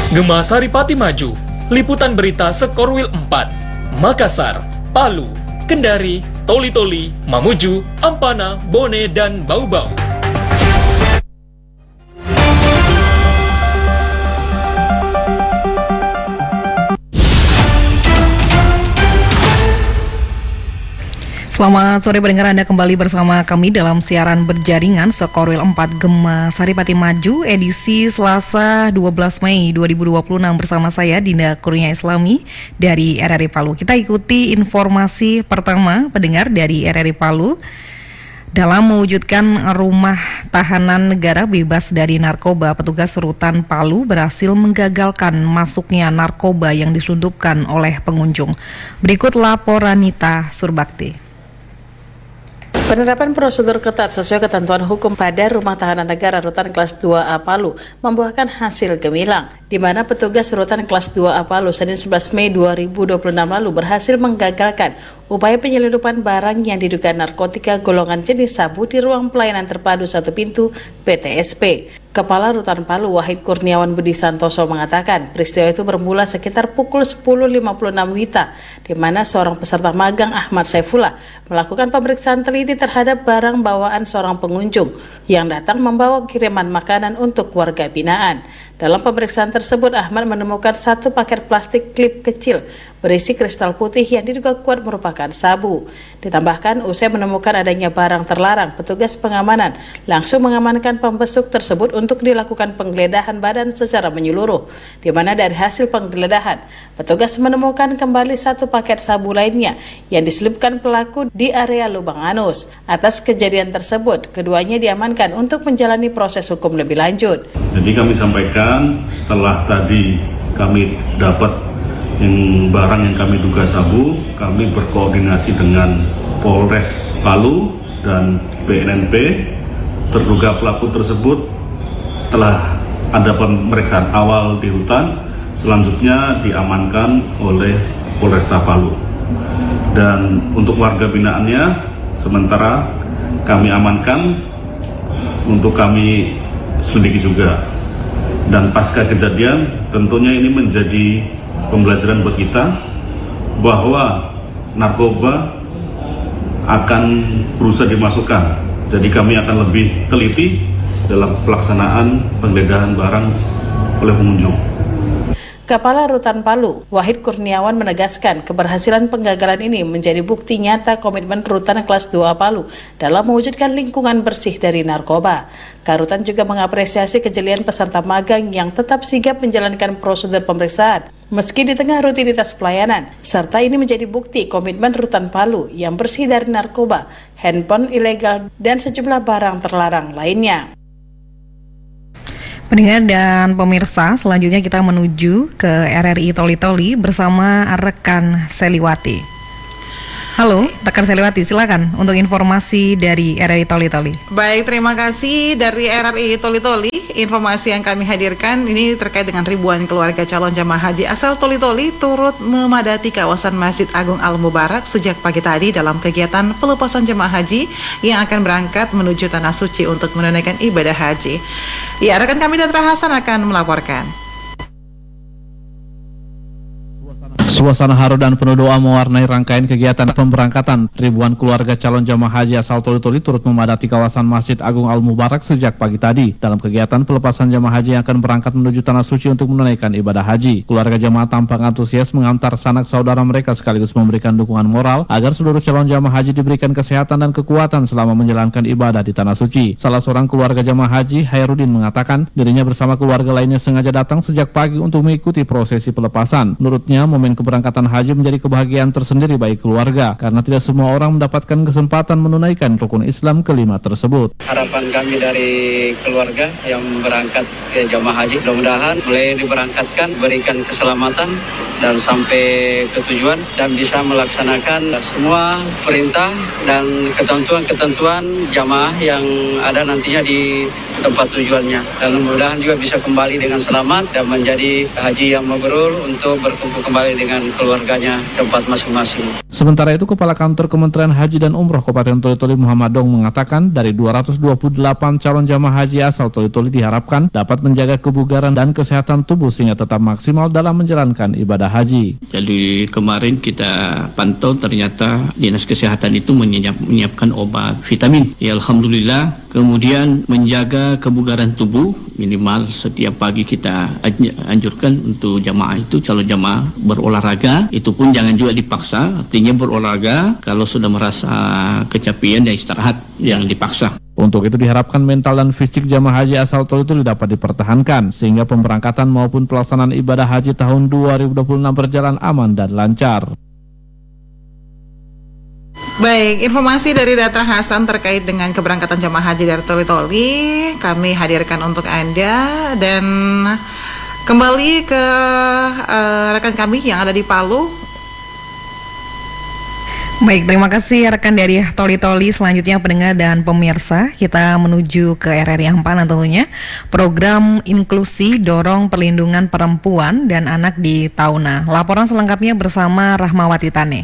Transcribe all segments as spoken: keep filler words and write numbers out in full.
Gema Saripati maju, liputan berita Sekorwil empat, Makassar, Palu, Kendari, Toli-Toli, Mamuju, Ampana, Bone, dan Bau-Bau. Selamat sore pendengar, Anda kembali bersama kami dalam siaran berjaringan Sekorwil empat Gema Saripati Maju edisi Selasa dua belas Mei dua ribu dua puluh enam bersama saya Dinda Kurnia Islami dari R R I Palu. Kita ikuti informasi pertama pendengar dari R R I Palu. Dalam mewujudkan rumah tahanan negara bebas dari narkoba, petugas Rutan Palu berhasil menggagalkan masuknya narkoba yang diselundupkan oleh pengunjung. Berikut laporan Nita Surbakti. Penerapan prosedur ketat sesuai ketentuan hukum pada Rumah Tahanan Negara Rutan Kelas dua A Palu membuahkan hasil gemilang, di mana petugas Rutan Kelas dua A Palu Senin sebelas Mei dua ribu dua puluh enam lalu berhasil menggagalkan upaya penyelundupan barang yang diduga narkotika golongan jenis sabu di ruang pelayanan terpadu satu pintu P T S P. Kepala Rutan Palu Wahid Kurniawan Budi Santoso mengatakan peristiwa itu bermula sekitar pukul sepuluh lima puluh enam Wita, di mana seorang peserta magang Ahmad Saifullah melakukan pemeriksaan teliti terhadap barang bawaan seorang pengunjung yang datang membawa kiriman makanan untuk warga binaan. Dalam pemeriksaan tersebut, Ahmad menemukan satu paket plastik klip kecil berisi kristal putih yang diduga kuat merupakan sabu. Ditambahkan, usai menemukan adanya barang terlarang, petugas pengamanan langsung mengamankan pembesuk tersebut untuk dilakukan penggeledahan badan secara menyeluruh, di mana dari hasil penggeledahan, petugas menemukan kembali satu paket sabu lainnya yang diselipkan pelaku di area lubang anus. Atas kejadian tersebut, keduanya diamankan untuk menjalani proses hukum lebih lanjut. Jadi kami sampaikan setelah tadi kami dapat yang barang yang kami duga sabu, kami berkoordinasi dengan Polres Palu dan B N N P. Terduga pelaku tersebut setelah ada pemeriksaan awal di hutan, selanjutnya diamankan oleh Polresta Palu. Dan untuk warga binaannya sementara kami amankan untuk kami selidiki juga. Dan pasca kejadian tentunya ini menjadi pembelajaran buat kita bahwa narkoba akan berusaha dimasukkan. Jadi kami akan lebih teliti dalam pelaksanaan penggeledahan barang oleh pengunjung. Kepala Rutan Palu, Wahid Kurniawan menegaskan keberhasilan penggagalan ini menjadi bukti nyata komitmen Rutan Kelas dua Palu dalam mewujudkan lingkungan bersih dari narkoba. Karutan juga mengapresiasi kejelian peserta magang yang tetap sigap menjalankan prosedur pemeriksaan meski di tengah rutinitas pelayanan, serta ini menjadi bukti komitmen Rutan Palu yang bersih dari narkoba, handphone ilegal, dan sejumlah barang terlarang lainnya. Pendengar dan pemirsa, selanjutnya kita menuju ke R R I Toli-Toli bersama rekan Seliwati. Halo, rekan Seliwati, silakan untuk informasi dari R R I Toli-Toli. Baik, terima kasih dari R R I Toli-Toli. Informasi yang kami hadirkan ini terkait dengan ribuan keluarga calon jamaah haji asal Toli-Toli turut memadati kawasan Masjid Agung Al-Mubarak sejak pagi tadi dalam kegiatan pelepasan jamaah haji yang akan berangkat menuju Tanah Suci untuk menunaikan ibadah haji. Ya, rekan kami Datra Hasan akan melaporkan. Suasana haru dan penuh doa mewarnai rangkaian kegiatan pemberangkatan. Ribuan keluarga calon jamaah haji asal Toli-Toli turut memadati kawasan Masjid Agung Al-Mubarak sejak pagi tadi dalam kegiatan pelepasan jamaah haji yang akan berangkat menuju Tanah Suci untuk menunaikan ibadah haji. Keluarga jamaah tampak antusias mengantar sanak saudara mereka sekaligus memberikan dukungan moral agar seluruh calon jamaah haji diberikan kesehatan dan kekuatan selama menjalankan ibadah di Tanah Suci. Salah seorang keluarga jamaah haji, Hairudin, mengatakan dirinya bersama keluarga lainnya sengaja datang sejak pagi untuk mengikuti prosesi pelepasan. Menurutnya, momen keberangkatan haji menjadi kebahagiaan tersendiri bagi keluarga karena tidak semua orang mendapatkan kesempatan menunaikan rukun Islam kelima tersebut. Harapan kami dari keluarga yang berangkat ke jamaah haji, mudah-mudahan mulai diberangkatkan berikan keselamatan dan sampai ke tujuan dan bisa melaksanakan semua perintah dan ketentuan-ketentuan jamaah yang ada nantinya di tempat tujuannya, dan mudah-mudahan juga bisa kembali dengan selamat dan menjadi haji yang mabrur untuk berkumpul kembali dengan keluarganya tempat masing-masing. Sementara itu, Kepala Kantor Kementerian Haji dan Umroh Kabupaten Toli-Toli Muhammad Dong mengatakan dari dua ratus dua puluh delapan calon jamaah haji asal Toli-Toli diharapkan dapat menjaga kebugaran dan kesehatan tubuh sehingga tetap maksimal dalam menjalankan ibadah haji. Jadi kemarin kita pantau ternyata Dinas Kesehatan itu menyiap, menyiapkan obat vitamin. Ya alhamdulillah. Kemudian menjaga kebugaran tubuh minimal setiap pagi kita anjurkan untuk jamaah itu calon jamaah berolahraga. Itu pun jangan juga dipaksa. Artinya berolahraga kalau sudah merasa kecapean ya istirahat, yang dipaksa. Untuk itu diharapkan mental dan fisik jamaah haji asal Toli-Toli dapat dipertahankan sehingga pemberangkatan maupun pelaksanaan ibadah haji tahun dua ribu dua puluh enam berjalan aman dan lancar. Baik, informasi dari Datra Hasan terkait dengan keberangkatan jamaah haji dari Toli-Toli kami hadirkan untuk Anda, dan kembali ke uh, rekan kami yang ada di Palu. Baik, terima kasih rekan dari Toli-Toli. Selanjutnya pendengar dan pemirsa, kita menuju ke R R I Ampana tentunya. Program inklusi dorong perlindungan perempuan dan anak di Tauna. Laporan selengkapnya bersama Rahmawati Tane.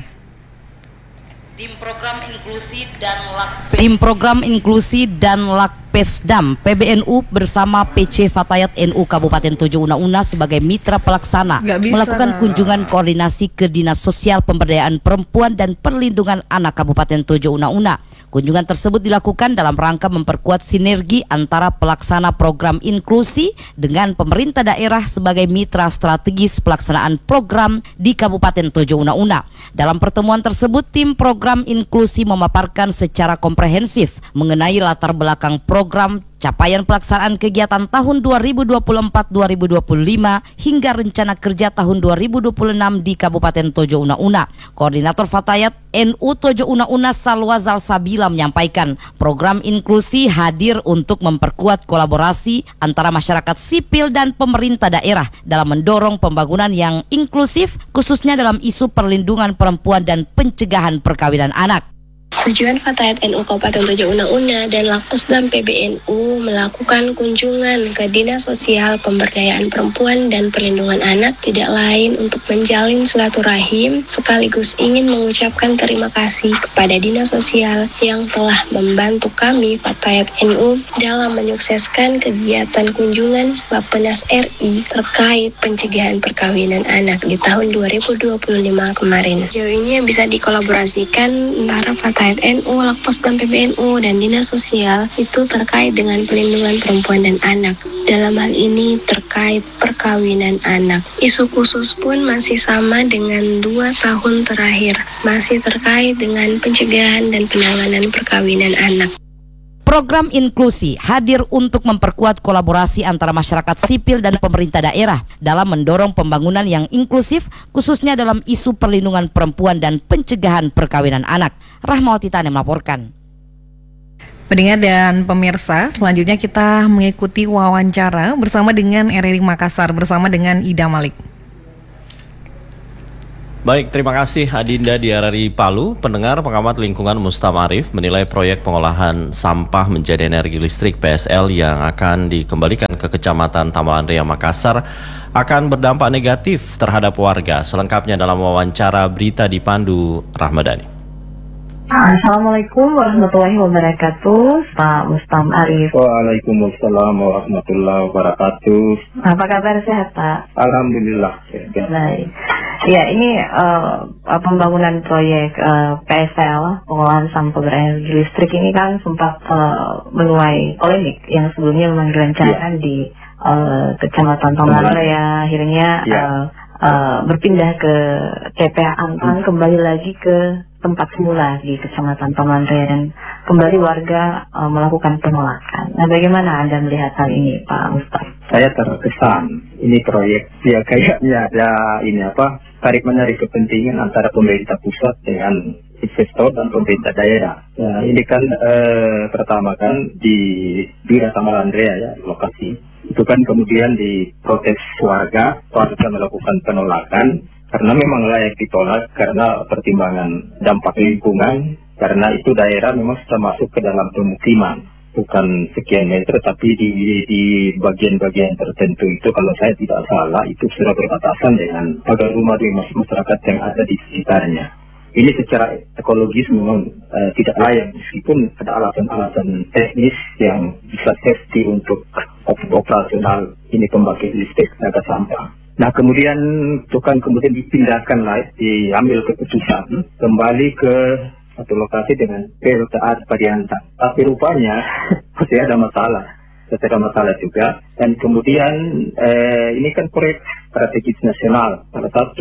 Tim Program Inklusi dan Lakpes Tim Program Inklusi dan Lakpesdam P B N U bersama P C Fatayat N U Kabupaten Tojo Una-Una sebagai mitra pelaksana melakukan kunjungan koordinasi ke Dinas Sosial Pemberdayaan Perempuan dan Perlindungan Anak Kabupaten Tojo Una-Una. Kunjungan tersebut dilakukan dalam rangka memperkuat sinergi antara pelaksana program inklusi dengan pemerintah daerah sebagai mitra strategis pelaksanaan program di Kabupaten Tojo Una-Una. Dalam pertemuan tersebut, tim program inklusi memaparkan secara komprehensif mengenai latar belakang program, capaian pelaksanaan kegiatan tahun dua ribu dua puluh empat dua ribu dua puluh lima hingga rencana kerja tahun dua ribu dua puluh enam di Kabupaten Tojo Una-Una. Koordinator Fatayat N U Tojo Una-Una Salwa Zalsabila menyampaikan program inklusi hadir untuk memperkuat kolaborasi antara masyarakat sipil dan pemerintah daerah dalam mendorong pembangunan yang inklusif khususnya dalam isu perlindungan perempuan dan pencegahan perkawinan anak. Tujuan Fatayat N U Kabupaten Tojo Una-Una dan Lakpesdam P B N U melakukan kunjungan ke Dinas Sosial Pemberdayaan Perempuan dan Perlindungan Anak tidak lain untuk menjalin silaturahim sekaligus ingin mengucapkan terima kasih kepada Dinas Sosial yang telah membantu kami Fatayat N U dalam menyukseskan kegiatan kunjungan Bappenas R I terkait pencegahan perkawinan anak di tahun dua ribu dua puluh lima kemarin. Sejauh ini yang bisa dikolaborasikan antara Fatayat N U, Lakpesdam P B N U, dan Dinas Sosial itu terkait dengan perlindungan perempuan dan anak. Dalam hal ini terkait perkawinan anak. Isu khusus pun masih sama dengan dua tahun terakhir, masih terkait dengan pencegahan dan penanganan perkawinan anak. Program inklusi hadir untuk memperkuat kolaborasi antara masyarakat sipil dan pemerintah daerah dalam mendorong pembangunan yang inklusif khususnya dalam isu perlindungan perempuan dan pencegahan perkawinan anak. Rahmawati Tane melaporkan. Pendengar dan pemirsa, selanjutnya kita mengikuti wawancara bersama dengan R R I Makassar bersama dengan Ida Malik. Baik, terima kasih Adinda di R R I Palu. Pendengar, pengamat lingkungan Mustam Arif menilai proyek pengolahan sampah menjadi energi listrik P S L yang akan dikembalikan ke Kecamatan Tamalan Ria Makassar akan berdampak negatif terhadap warga. Selengkapnya dalam wawancara berita di Pandu Rahmadani. Assalamualaikum warahmatullahi wabarakatuh, Pak Mustam Arif. Waalaikumsalam warahmatullahi wabarakatuh. Apa kabar, sehat Pak? Alhamdulillah. Baik. Ya, ini uh, pembangunan proyek uh, P S L, pengolahan sampah berenergi listrik ini kan sempat uh, menuai polemik yang sebelumnya memang direncanakan ya. di uh, Kecamatan Tamalan Ria, akhirnya ya. uh, uh, berpindah ke T P A Ampang, hmm. kembali lagi ke tempat semula di Kecamatan Tamalan Ria dan kembali warga uh, melakukan penolakan. Nah, bagaimana Anda melihat hal ini, Pak Mustafa? Saya terkesan ini proyek ya kayaknya ada ini apa tarik menarik kepentingan antara pemerintah pusat dengan investor dan pemerintah daerah. Ya, ini kan eh, pertama kan di Bira Tamalan Ria ya lokasi itu kan kemudian diprotes warga, warga melakukan penolakan karena memang layak ditolak karena pertimbangan dampak lingkungan, karena itu daerah memang sudah masuk ke dalam pemukiman. bukan sekian meter, tapi di di bagian-bagian tertentu itu kalau saya tidak salah itu sudah berbatasan dengan pagar rumah di masyarakat yang ada di sekitarnya. Ini secara ekologis memang uh, tidak layak, meskipun ada alasan-alasan teknis yang bisa safety untuk op- operasional ini pembangkit listrik tenaga sampah. Nah kemudian itu kan kemudian dipindahkan lah, diambil keputusan kembali ke satu lokasi dengan P L T A Padiantan. Tapi rupanya masih ada masalah, masih ada masalah juga. Dan kemudian eh, ini kan proyek strategis nasional. Salah satu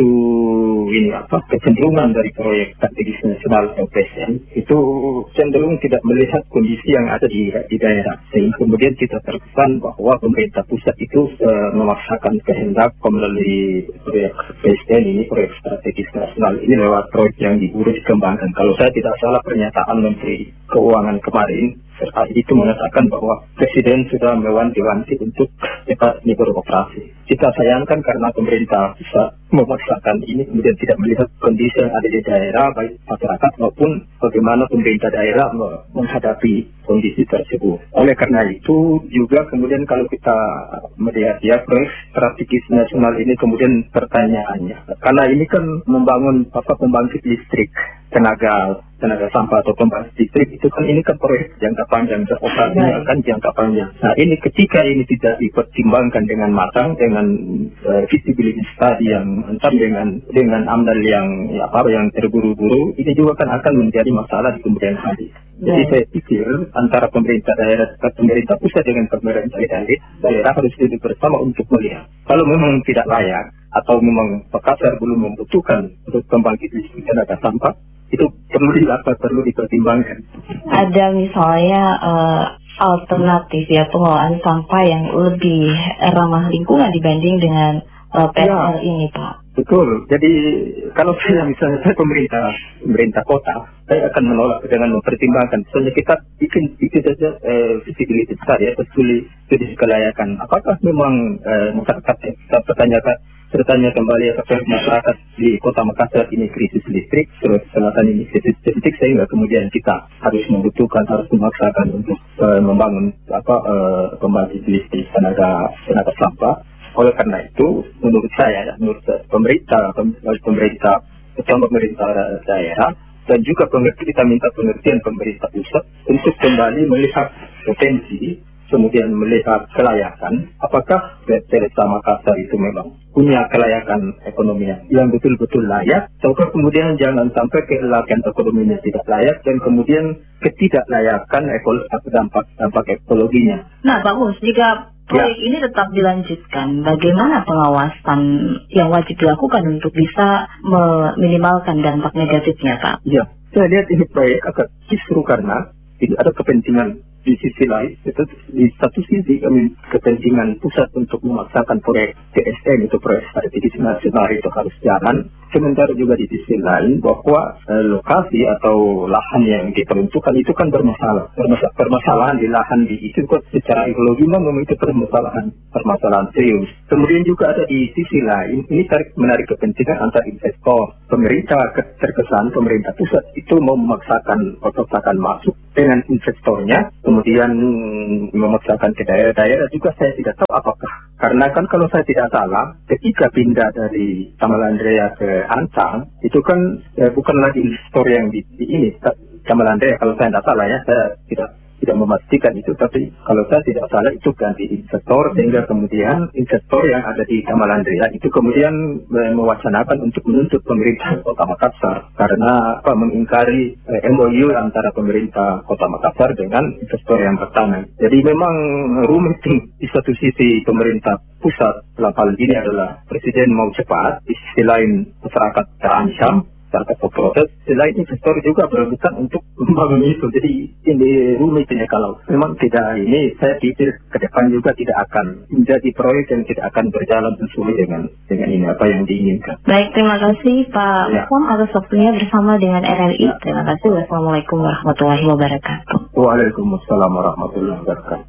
ini apa kecenderungan dari proyek strategis nasional atau P S N itu cenderung tidak melihat kondisi yang ada di, di daerah. Sehingga kemudian kita terkesan bahwa pemerintah pusat itu uh, memaksakan kehendak melalui proyek P S N ini, proyek strategis nasional ini lewat proyek yang diurus dikembangkan. Kalau saya tidak salah pernyataan Menteri Keuangan kemarin serta itu mengatakan bahwa Presiden sudah mewanti-wanti untuk cepat ini beroperasi. Kita sayangkan karena pemerintah bisa memaksakan ini kemudian tidak melihat kondisi yang ada di daerah baik masyarakat maupun bagaimana pemerintah daerah menghadapi kondisi tersebut. Oleh karena itu juga kemudian kalau kita melihat ya proyek strategis nasional ini kemudian pertanyaannya, karena ini kan membangun apa pembangkit listrik tenaga tenaga sampah atau pembangkit listrik itu kan ini kan proyek jangka panjang, operasinya kan jangka panjang. Nah ini ketika ini tidak dipertimbangkan dengan matang dengan uh, visibility study yang mantap dengan dengan amdal yang ya, apa yang terburu-buru, ini juga kan akan menjadi masalah di kemudian hari. Jadi saya pikir antara pemerintah daerah, pemerintah pusat dengan pemerintah daerah, daerah harus duduk bersama untuk melihat. Kalau memang tidak layak atau memang Makassar belum membutuhkan untuk pembangkit listrik tenaga sampah, itu perlu dilakukan, perlu dipertimbangkan. Ada misalnya uh, alternatif ya pengelolaan sampah yang lebih ramah lingkungan dibanding dengan uh, P S L ya, ini, Pak. Betul. Jadi kalau saya misalnya saya pemerintah pemerintah kota, saya akan menolak dengan mempertimbangkan. Misalnya kita bikin bikin saja eh, visibility study atau studi studi kelayakan. Apakah memang eh, masyarakat kita pertanyakan bertanya kembali apakah masyarakat di Kota Makassar ini krisis listrik, Sulawesi Selatan ini krisis listrik, sehingga kemudian kita harus membutuhkan, harus memaksakan untuk uh, membangun apa uh, pembangkit listrik tenaga tenaga sampah. Oleh karena itu, menurut saya, menurut pemerintah, pemerintah, pemerintah daerah, dan juga pemerintah kita minta pengertian pemerintah pusat untuk kembali melihat potensi, kemudian melihat kelayakan, apakah P T Desa Makassar itu memang punya kelayakan ekonomi yang betul-betul layak, ataukah kemudian jangan sampai kelayakan ekonominya tidak layak, dan kemudian ketidaklayakan ekol dampak dampak ekologinya. Nah, bagus. Jika proyek ya. ini tetap dilanjutkan, bagaimana pengawasan yang wajib dilakukan untuk bisa meminimalkan dampak negatifnya, Pak? Ya, saya lihat ini proyek agak kisru karena ini ada kepentingan di sisi lain, itu di satu sisi kami kepentingan pusat untuk memaksakan proyek P S N itu proyek strategis nasional itu harus jalan. Sementara juga di sisi lain bahwa eh, lokasi atau lahan yang diperuntukkan itu kan bermasalah. Bermasalah, permasalahan di lahan di itu kok secara ekologi memang itu permasalahan permasalahan serius. Kemudian juga ada di sisi lain ini tarik menarik kepentingan antar investor. Pemerintah terkesan pemerintah pusat itu mau memaksakan memaksakan masuk dengan investornya, kemudian memaksakan ke daerah-daerah juga saya tidak tahu apakah. Karena kan kalau saya tidak salah, ketika pindah dari Tamalandrea ke Ancang, itu kan eh, bukan lagi investor yang di, di ini, Tamalandrea kalau saya tidak salah ya, saya tidak tidak memastikan itu, tapi kalau saya tidak salah itu ganti investor, sehingga kemudian investor yang ada di Tamalandrea itu kemudian eh, mewacanakan untuk menuntut pemerintah Kota Makassar karena apa mengingkari eh, M O U antara pemerintah Kota Makassar dengan investor yang pertama. Jadi memang rumit di satu sisi pemerintah pusat dalam hal ini adalah Presiden mau cepat, di sisi lain masyarakat terancam, masyarakat berproses, selain investor juga berebutan untuk membangun itu. Jadi ini rumit ya kalau memang tidak ini, saya pikir ke depan juga tidak akan menjadi proyek yang tidak akan berjalan sesuai dengan dengan ini apa yang diinginkan. Baik, terima kasih Pak Mukom ya. atas waktunya bersama dengan R R I. Ya. Terima kasih. Wassalamualaikum warahmatullahi wabarakatuh. Waalaikumsalam warahmatullahi wabarakatuh.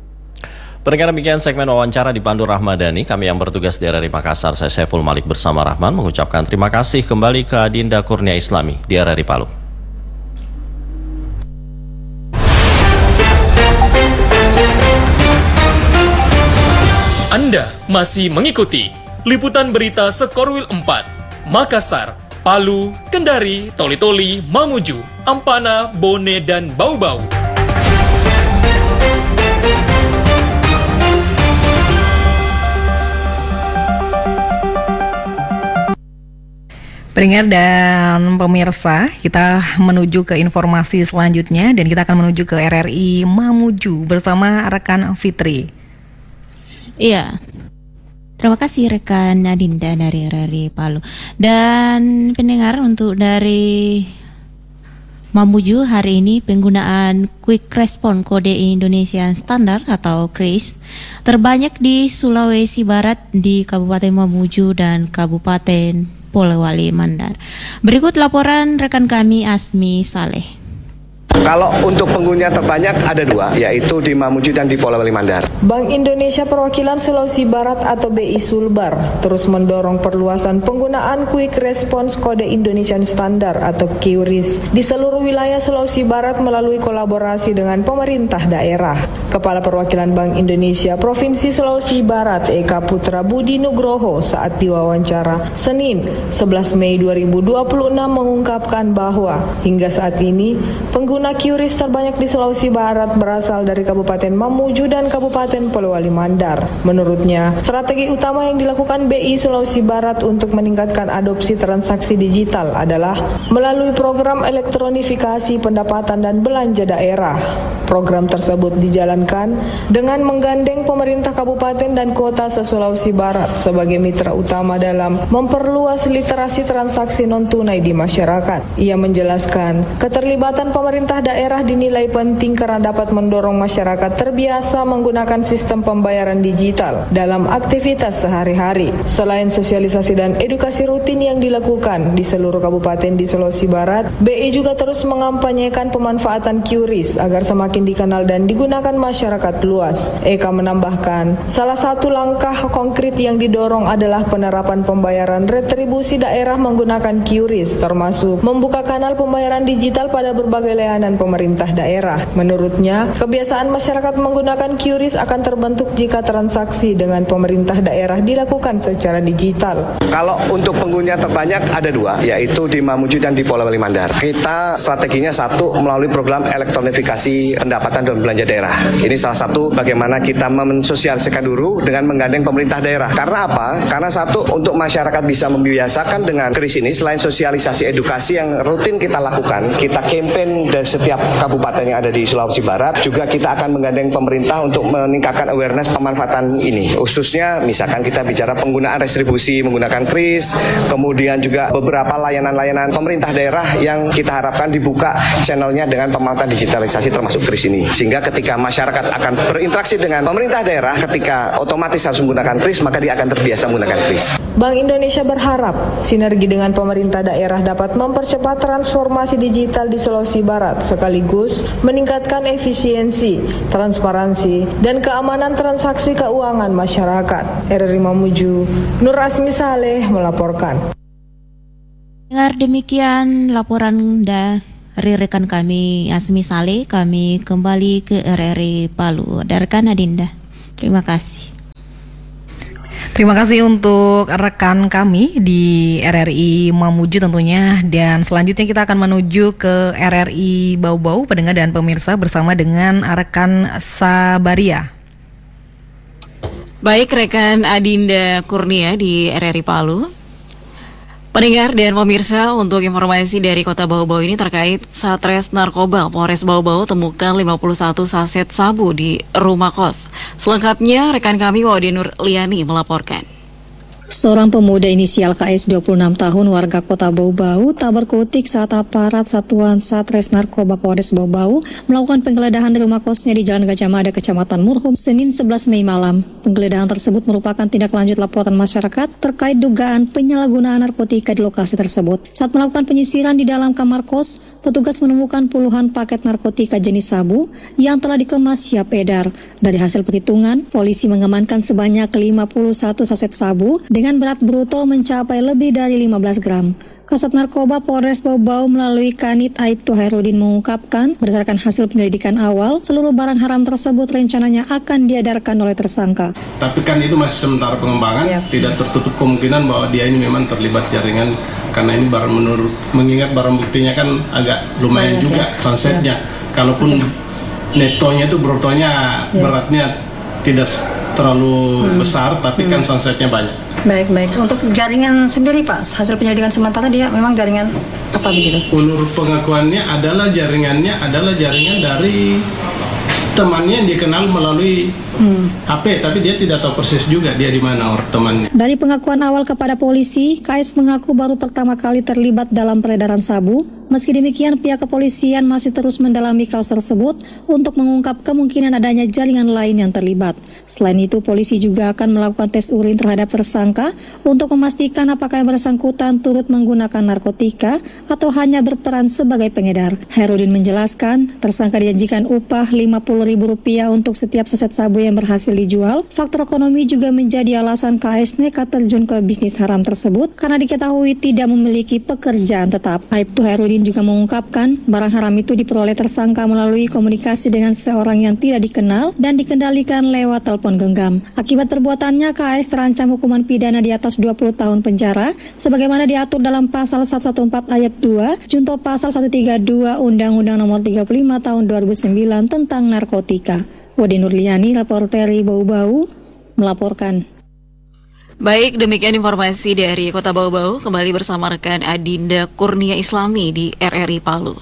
Pendengar, demikian segmen wawancara dipandu Rahmadani. Kami yang bertugas di R R I Makassar, saya Saiful Malik bersama Rahman mengucapkan terima kasih kembali ke Adinda Kurnia Islami di R R I Palu. Anda masih mengikuti liputan berita Sekorwil empat, Makassar, Palu, Kendari, Toli-Toli, Mamuju, Ampana, Bone, dan Bau-Bau. Pendengar dan pemirsa, kita menuju ke informasi selanjutnya dan kita akan menuju ke R R I Mamuju bersama rekan Fitri. Iya, terima kasih rekan Nadinda dari R R I Palu. Dan pendengar, untuk dari Mamuju hari ini penggunaan Quick Response Kode Indonesian Standard atau KRIS terbanyak di Sulawesi Barat, di Kabupaten Mamuju dan Kabupaten Polewali Mandar. Berikut laporan rekan kami Asmi Saleh. Kalau untuk pengguna terbanyak ada dua, yaitu di Mamuju dan di Polewali Mandar. Bank Indonesia Perwakilan Sulawesi Barat atau B I Sulbar terus mendorong perluasan penggunaan Quick Response Kode Indonesian Standard atau QRIS di seluruh wilayah Sulawesi Barat melalui kolaborasi dengan pemerintah daerah. Kepala Perwakilan Bank Indonesia Provinsi Sulawesi Barat Eka Putra Budi Nugroho saat diwawancara Senin sebelas Mei dua ribu dua puluh enam mengungkapkan bahwa hingga saat ini pengguna QRIS terbanyak di Sulawesi Barat berasal dari Kabupaten Mamuju dan Kabupaten Polewali Mandar. Menurutnya, strategi utama yang dilakukan B I Sulawesi Barat untuk meningkatkan adopsi transaksi digital adalah melalui program elektronifikasi pendapatan dan belanja daerah. Program tersebut dijalankan dengan menggandeng pemerintah kabupaten dan kota se-Sulawesi Barat sebagai mitra utama dalam memperluas literasi transaksi non-tunai di masyarakat. Ia menjelaskan, keterlibatan pemerintah daerah dinilai penting karena dapat mendorong masyarakat terbiasa menggunakan sistem pembayaran digital dalam aktivitas sehari-hari. Selain sosialisasi dan edukasi rutin yang dilakukan di seluruh kabupaten di Sulawesi Barat, B I juga terus mengampanyekan pemanfaatan QRIS agar semakin dikenal dan digunakan masyarakat luas. Eka menambahkan, salah satu langkah konkret yang didorong adalah penerapan pembayaran retribusi daerah menggunakan QRIS, termasuk membuka kanal pembayaran digital pada berbagai layanan pemerintah daerah. Menurutnya, kebiasaan masyarakat menggunakan QRIS akan terbentuk jika transaksi dengan pemerintah daerah dilakukan secara digital. Kalau untuk pengguna terbanyak ada dua, yaitu di Mamuju dan di Polewali Mandar. Kita strateginya satu, melalui program elektronifikasi pendapatan dan belanja daerah. Ini salah satu bagaimana kita mensosialisasikan dulu dengan menggandeng pemerintah daerah. Karena apa? Karena satu, untuk masyarakat bisa membiasakan dengan KRIS ini, selain sosialisasi edukasi yang rutin kita lakukan, kita campaign dari setiap kabupaten yang ada di Sulawesi Barat, juga kita akan menggandeng pemerintah untuk meningkatkan awareness pemanfaatan ini. Khususnya misalkan kita bicara penggunaan restribusi menggunakan KRIS, kemudian juga beberapa layanan-layanan pemerintah daerah yang kita harapkan dibuka channelnya dengan pemanfaatan digitalisasi termasuk KRIS ini. Sehingga ketika masyarakat akan berinteraksi dengan pemerintah daerah, ketika otomatis harus menggunakan KRIS, maka dia akan terbiasa menggunakan KRIS. Bank Indonesia berharap sinergi dengan pemerintah daerah dapat mempercepat transformasi digital di Sulawesi Barat, sekaligus meningkatkan efisiensi, transparansi, dan keamanan transaksi keuangan masyarakat. R R I Mamuju, Nur Asmi Saleh melaporkan. Dengar demikian laporan dari rekan kami Asmi Saleh, kami kembali ke R R I Palu. Dari rekan Adinda, terima kasih. Terima kasih untuk rekan kami di R R I Mamuju tentunya. Dan selanjutnya kita akan menuju ke R R I Bau-Bau, pendengar dan pemirsa, bersama dengan rekan Sabaria. Baik, rekan Adinda Kurnia di R R I Palu. Pendengar dan pemirsa, untuk informasi dari Kota Bau-Bau ini terkait Satres Narkoba Polres Bau-Bau temukan lima puluh satu saset sabu di rumah kos. Selengkapnya rekan kami Wade Nur Liani melaporkan. Seorang pemuda inisial K S dua puluh enam tahun warga Kota Bau-Bau tak berkutik saat aparat Satuan Satres Narkoba Polres Bau-Bau melakukan penggeledahan di rumah kosnya di Jalan Gajah Mada, Kecamatan Murhum, Senin sebelas Mei malam. Penggeledahan tersebut merupakan tindak lanjut laporan masyarakat terkait dugaan penyalahgunaan narkotika di lokasi tersebut. Saat melakukan penyisiran di dalam kamar kos, petugas menemukan puluhan paket narkotika jenis sabu yang telah dikemas siap edar. Dari hasil perhitungan, polisi mengamankan sebanyak lima puluh satu saset sabu dengan dengan berat bruto mencapai lebih dari lima belas gram. Kasat Narkoba Polres Bau Bau melalui Kanit Aibtu Hairudin mengungkapkan, berdasarkan hasil penyelidikan awal, seluruh barang haram tersebut rencananya akan diedarkan oleh tersangka. Tapi kan itu masih sementara pengembangan, Siap. tidak tertutup kemungkinan bahwa dia ini memang terlibat jaringan, karena ini barang menurut mengingat barang buktinya kan agak lumayan Banyak, juga ya? sunsetnya. Siap. Kalaupun Oke. netonya itu brutonya ya. beratnya tidak terlalu hmm. besar, tapi hmm. kan sunsetnya banyak. Baik, baik. Untuk jaringan sendiri Pak, hasil penyelidikan sementara dia memang jaringan apa begitu? Menurut pengakuannya adalah jaringannya adalah jaringan dari temannya yang dikenal melalui hmm. H P, tapi dia tidak tahu persis juga dia di mana orang temannya. Dari pengakuan awal kepada polisi, K S mengaku baru pertama kali terlibat dalam peredaran sabu. Meski demikian, pihak kepolisian masih terus mendalami kasus tersebut untuk mengungkap kemungkinan adanya jaringan lain yang terlibat. Selain itu, polisi juga akan melakukan tes urin terhadap tersangka untuk memastikan apakah yang bersangkutan turut menggunakan narkotika atau hanya berperan sebagai pengedar. Hairudin menjelaskan, tersangka dijanjikan upah lima puluh ribu rupiah untuk setiap saset sabu yang berhasil dijual. Faktor ekonomi juga menjadi alasan K S nekat terjun ke bisnis haram tersebut karena diketahui tidak memiliki pekerjaan tetap. Aibtu Hairudin juga mengungkapkan barang haram itu diperoleh tersangka melalui komunikasi dengan seorang yang tidak dikenal dan dikendalikan lewat telepon genggam. Akibat perbuatannya, K S terancam hukuman pidana di atas dua puluh tahun penjara sebagaimana diatur dalam pasal seratus empat belas ayat dua junto pasal seratus tiga puluh dua Undang-Undang Nomor tiga puluh lima Tahun dua ribu sembilan tentang narkotika. Wadi Nurliani, reporter Bau Bau, melaporkan. Baik, demikian informasi dari Kota Bau Bau. Kembali bersama rekan Adinda Kurnia Islami di R R I Palu.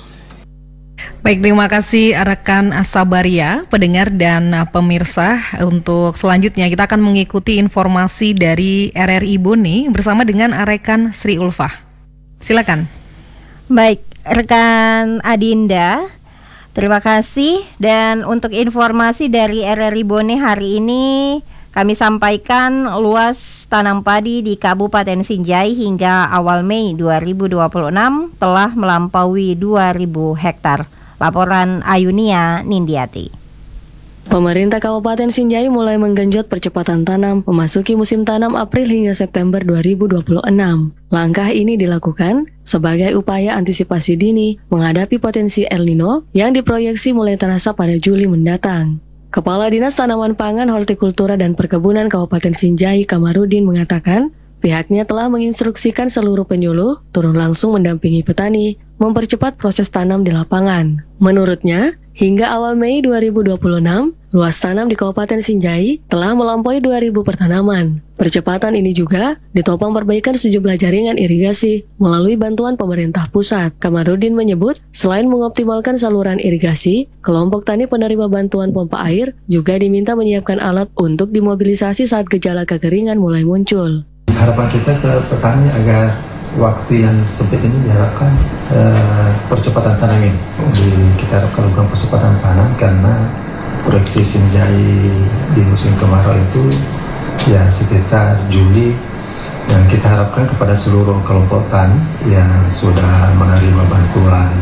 Baik, terima kasih rekan Sabaria, pendengar dan pemirsa. Untuk selanjutnya kita akan mengikuti informasi dari R R I Bone bersama dengan rekan Sri Ulfah. Silakan. Baik, rekan Adinda, terima kasih. Dan untuk informasi dari R R I Bone hari ini, kami sampaikan luas tanam padi di Kabupaten Sinjai hingga awal Mei dua ribu dua puluh enam telah melampaui dua ribu hektar. Laporan Ayunia Nindiati. Pemerintah Kabupaten Sinjai mulai menggenjot percepatan tanam memasuki musim tanam April hingga September dua ribu dua puluh enam. Langkah ini dilakukan sebagai upaya antisipasi dini menghadapi potensi El Nino yang diproyeksi mulai terasa pada Juli mendatang. Kepala Dinas Tanaman Pangan, Hortikultura dan Perkebunan Kabupaten Sinjai, Kamarudin, mengatakan pihaknya telah menginstruksikan seluruh penyuluh turun langsung mendampingi petani mempercepat proses tanam di lapangan. Menurutnya, hingga awal Mei dua ribu dua puluh enam, luas tanam di Kabupaten Sinjai telah melampaui dua ribu pertanaman. Percepatan ini juga ditopang perbaikan sejumlah jaringan irigasi melalui bantuan pemerintah pusat. Kamarudin menyebut, selain mengoptimalkan saluran irigasi, kelompok tani penerima bantuan pompa air juga diminta menyiapkan alat untuk dimobilisasi saat gejala kekeringan mulai muncul. Harapan kita ke petani agar waktu yang sempit ini diharapkan uh, percepatan tanam ini. Di, kita harapkan lakukan percepatan tanam karena proyeksi Sinjai di musim kemarau itu ya sekitar Juli, dan kita harapkan kepada seluruh kelompok tani yang sudah menerima bantuan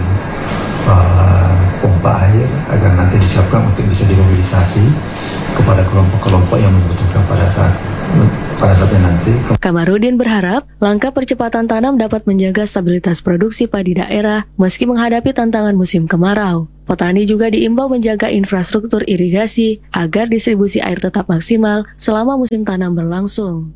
uh, pompa air agar nanti disiapkan untuk bisa dimobilisasi kepada kelompok-kelompok yang membutuhkan pada saat pada saatnya nanti. Kamarudin berharap langkah percepatan tanam dapat menjaga stabilitas produksi padi daerah meski menghadapi tantangan musim kemarau. Petani juga diimbau menjaga infrastruktur irigasi agar distribusi air tetap maksimal selama musim tanam berlangsung.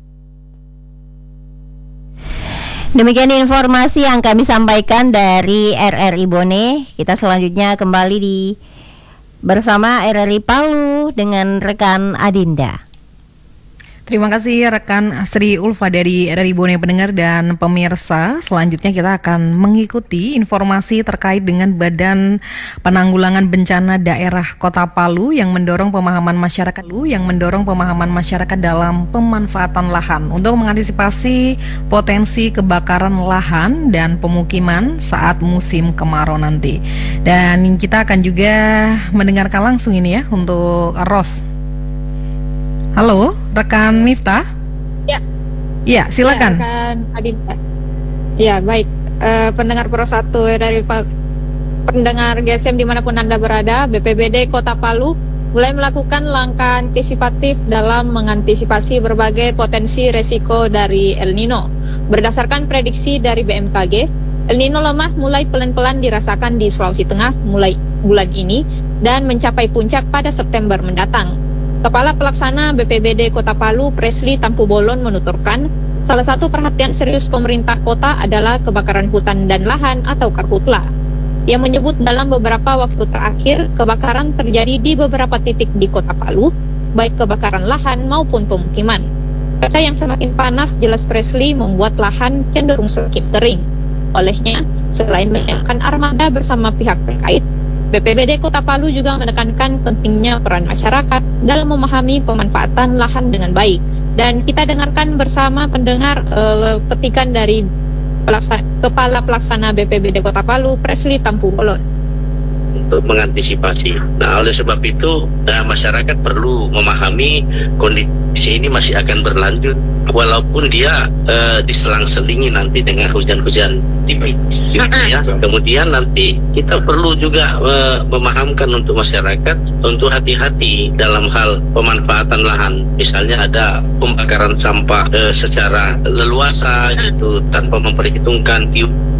Demikian informasi yang kami sampaikan dari R R I Bone. Kita selanjutnya kembali di bersama R R I Palu dengan rekan Adinda. Terima kasih rekan Sri Ulfa dari R R I Bone, pendengar dan pemirsa. Selanjutnya kita akan mengikuti informasi terkait dengan Badan Penanggulangan Bencana Daerah Kota Palu yang mendorong pemahaman masyarakat yang mendorong pemahaman masyarakat dalam pemanfaatan lahan untuk mengantisipasi potensi kebakaran lahan dan pemukiman saat musim kemarau nanti. Dan kita akan juga mendengarkan langsung ini ya untuk Ros. Halo, rekan Miftah. Ya. Ya, silakan. Ya, rekan Adinda. Ya, baik. E, pendengar Pro satu dari pendengar G S M dimanapun Anda berada, B P B D Kota Palu mulai melakukan langkah antisipatif dalam mengantisipasi berbagai potensi resiko dari El Nino. Berdasarkan prediksi dari B M K G, El Nino lemah mulai pelan-pelan dirasakan di Sulawesi Tengah mulai bulan ini dan mencapai puncak pada September mendatang. Kepala Pelaksana B P B D Kota Palu, Presli Tampu Bolon menuturkan, salah satu perhatian serius pemerintah kota adalah kebakaran hutan dan lahan atau karhutla. Ia menyebut dalam beberapa waktu terakhir, kebakaran terjadi di beberapa titik di Kota Palu, baik kebakaran lahan maupun pemukiman. Cuaca yang semakin panas jelas Presli membuat lahan cenderung semakin kering. Olehnya, selain menyiapkan armada bersama pihak terkait, B P B D Kota Palu juga menekankan pentingnya peran masyarakat dalam memahami pemanfaatan lahan dengan baik. Dan kita dengarkan bersama pendengar uh, petikan dari Pelaksana, Kepala Pelaksana B P B D Kota Palu, Presli Tampu Bolon. Untuk mengantisipasi. Nah, oleh sebab itu eh, masyarakat perlu memahami kondisi ini masih akan berlanjut, walaupun dia eh, diselang-selingi nanti dengan hujan-hujan tipis. Ya. Kemudian nanti kita perlu juga eh, memahamkan untuk masyarakat untuk hati-hati dalam hal pemanfaatan lahan. Misalnya ada pembakaran sampah eh, secara leluasa, itu tanpa memperhitungkan